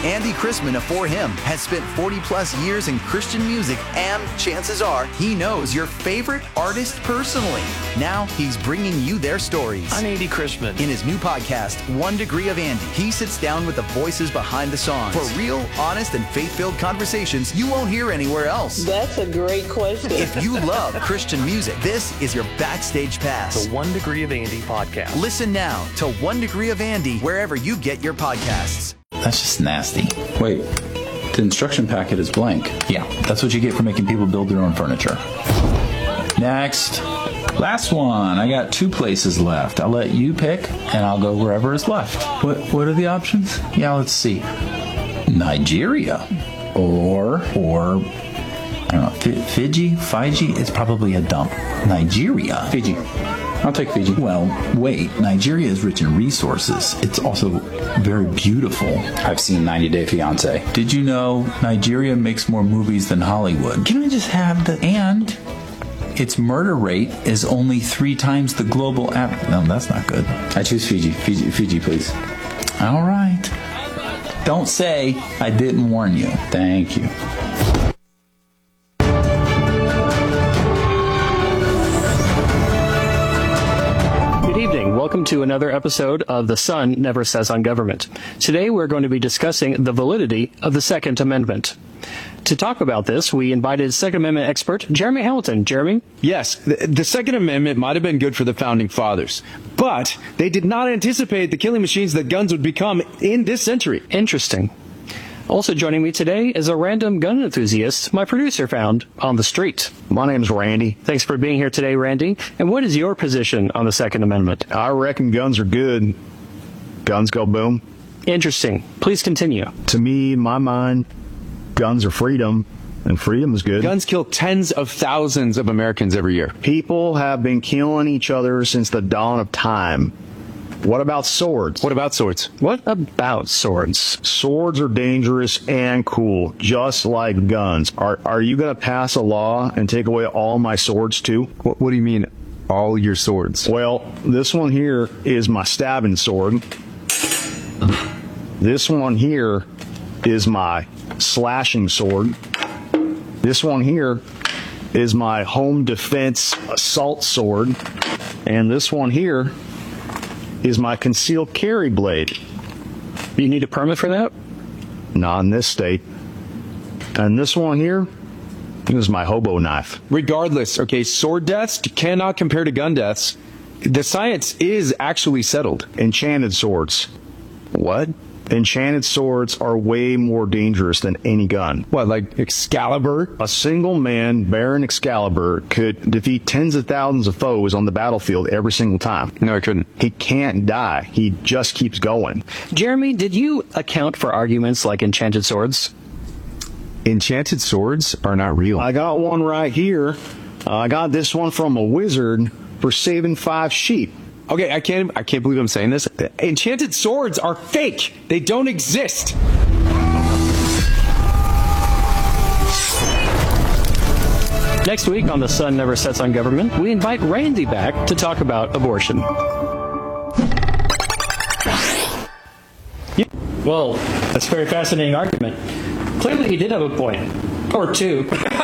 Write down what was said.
Andy Chrisman of For Him has spent 40-plus years in Christian music, and chances are he knows your favorite artist personally. Now he's bringing you their stories. I'm Andy Chrisman. In his new podcast, 1 Degree of Andy, he sits down with the voices behind the songs for real, honest, and faith-filled conversations you won't hear anywhere else. That's a great question. If you love Christian music, this is your backstage pass. The 1 Degree of Andy podcast. Listen now to 1 Degree of Andy wherever you get your podcasts. That's just nasty. Wait, the instruction packet is blank. Yeah, that's what you get for making people build their own furniture. Next. Last one. I got 2 places left. I'll let you pick, and I'll go wherever is left. What are the options? Yeah, let's see. Nigeria. Or I don't know, Fiji? It's probably a dump. Nigeria. Fiji. I'll take Fiji. Well, wait. Nigeria is rich in resources. It's also very beautiful. I've seen 90 Day Fiancé. Did you know Nigeria makes more movies than Hollywood? Can I just have and its murder rate is only 3 times the global average. No, that's not good. I choose Fiji. Fiji, please. All right. Don't say I didn't warn you. Thank you. Welcome to another episode of The Sun Never Says on Government. Today we're going to be discussing the validity of the Second Amendment. To talk about this, we invited Second Amendment expert Jeremy Hamilton. Jeremy? Yes, the Second Amendment might have been good for the Founding Fathers, but they did not anticipate the killing machines that guns would become in this century. Interesting. Also joining me today is a random gun enthusiast my producer found on the street. My name's Randy. Thanks for being here today, Randy. And what is your position on the Second Amendment? I reckon guns are good. Guns go boom. Interesting. Please continue. To me, in my mind, guns are freedom, and freedom is good. Guns kill tens of thousands of Americans every year. People have been killing each other since the dawn of time. What about swords? What about swords? What about swords? Swords are dangerous and cool, just like guns. Are you going to pass a law and take away all my swords too? What do you mean, all your swords? Well, this one here is my stabbing sword. This one here is my slashing sword. This one here is my home defense assault sword. And this one here is my concealed carry blade. You need a permit for that? Not in this state. And this one here is my hobo knife. Regardless, okay, sword deaths cannot compare to gun deaths. The science is actually settled. Enchanted swords. What? Enchanted swords are way more dangerous than any gun. What, like Excalibur? A single man bearing Excalibur could defeat tens of thousands of foes on the battlefield every single time. No, I couldn't. He can't die. He just keeps going. Jeremy, did you account for arguments like enchanted swords? Enchanted swords are not real. I got one right here. I got this one from a wizard for saving 5 sheep. Okay, I can't believe I'm saying this. Enchanted swords are fake. They don't exist. Next week on The Sun Never Sets on Government, we invite Randy back to talk about abortion. Well, that's a very fascinating argument. Clearly he did have a point. Or 2.